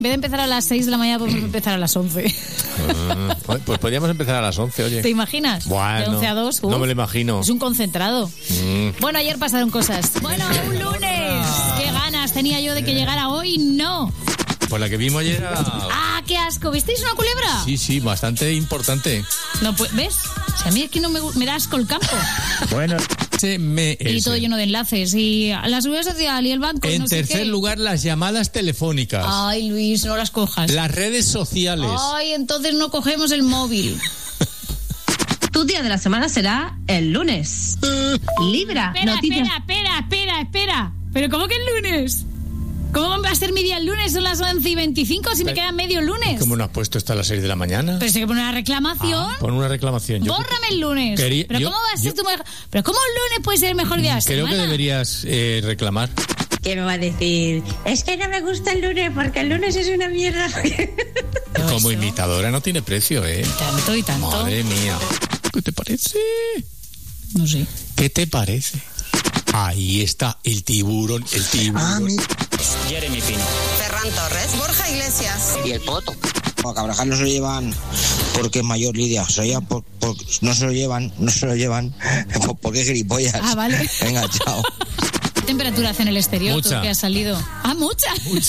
En vez de empezar a las 6 de la mañana, podemos empezar a las 11. Pues podríamos empezar a las 11, oye. ¿Te imaginas? Bueno, de 11 a 2. No me lo imagino. Es un concentrado. Bueno, ayer pasaron cosas. Bueno, un lunes. Qué ganas tenía yo de que llegara hoy. No. Pues la que vimos ayer era... ¡Ah, qué asco! ¿Visteis una culebra? Sí, bastante importante. No, pues, ¿ves? O sea, a mí es que no me da asco el campo. Bueno, y todo lleno de enlaces. Y la seguridad social y el banco. En no sé tercer qué. lugar, las llamadas telefónicas. Ay, Luis, no las cojas. Las redes sociales. Ay, entonces no cogemos el móvil. Tu día de la semana será el lunes. Libra. Noticias. Espera. ¿Pero cómo que el lunes? ¿Cómo va a ser mi día el lunes? Son las 11:25 si me queda medio lunes. ¿Cómo no has puesto hasta las 6 de la mañana? Pero si hay que poner una reclamación. Pon una reclamación. Bórrame el lunes. ¿Cómo va a ser tu mejor? ¿Pero cómo el lunes puede ser el mejor día de la semana? Creo que deberías reclamar. ¿Qué me va a decir? Es que no me gusta el lunes porque el lunes es una mierda. Como imitadora no tiene precio, ¿eh? Tanto y tanto. Madre mía. ¿Qué te parece? No sé. ¿Qué te parece? Ahí está el tiburón. Jeremy Pino, Ferran Torres, Borja Iglesias y el Poto. A Cabrajal no se lo llevan porque es mayor, Lidia. No se lo llevan porque es gilipollas. Ah, vale. Venga, chao. ¿Qué temperatura hace en el exterior? Mucha. ¿Tú que has salido? Ah, mucha. Hoy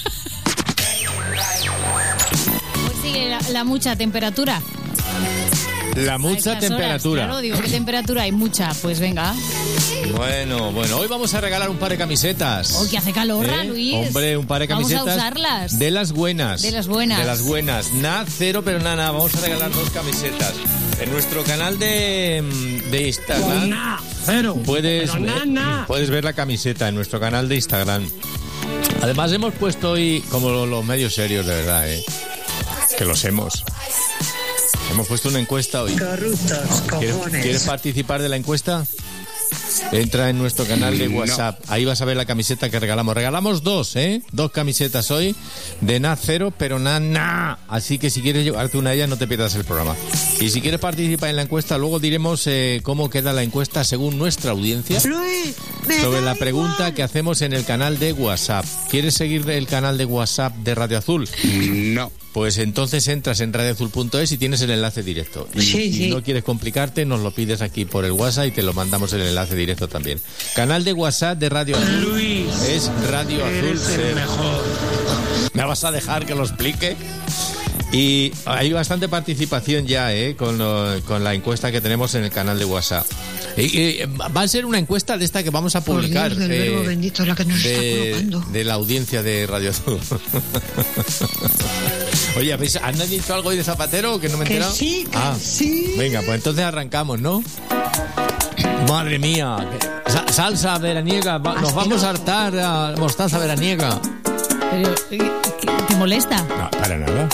sigue la mucha temperatura. La mucha temperatura. Claro, digo, ¿qué temperatura hay? Mucha. Pues venga. Bueno, hoy vamos a regalar un par de camisetas. Oh, que hace calor, Luis. Hombre, un par de camisetas. Vamos a usarlas. De las buenas. De las buenas. Nada, cero, pero nada. Vamos a regalar 2 camisetas. En nuestro canal de Instagram. Puedes ver la camiseta en nuestro canal de Instagram. Además, hemos puesto hoy, como los medios serios, de verdad, que los hemos puesto una encuesta hoy. ¿Quieres participar de la encuesta? Entra en nuestro canal de WhatsApp. Ahí vas a ver la camiseta que regalamos. Regalamos 2, 2 camisetas hoy de nada cero, pero nada. Así que si quieres llevarte una de ellas, no te pierdas el programa. Y si quieres participar en la encuesta, luego diremos cómo queda la encuesta según nuestra audiencia. Sobre la pregunta que hacemos en el canal de WhatsApp. ¿Quieres seguir el canal de WhatsApp de Radio Azul? No. Pues entonces entras en radioazul.es y tienes el enlace directo. Si no quieres complicarte, nos lo pides aquí por el WhatsApp y te lo mandamos el enlace directo también. Canal de WhatsApp de Radio Azul. Luis, es Radio Azul. eres el mejor. ¿Me vas a dejar que lo explique? Y hay bastante participación ya con la encuesta que tenemos en el canal de WhatsApp. Va a ser una encuesta de esta que vamos a publicar. Por Dios, del verbo bendito, la que nos está colocando. De la audiencia de Radio Azul. Oye, ¿han dicho algo hoy de Zapatero que no me he enterado? Sí. Venga, pues entonces arrancamos, ¿no? Madre mía. Salsa veraniega. Nos vamos a hartar a mostaza veraniega. Pero, ¿te molesta? No, para nada.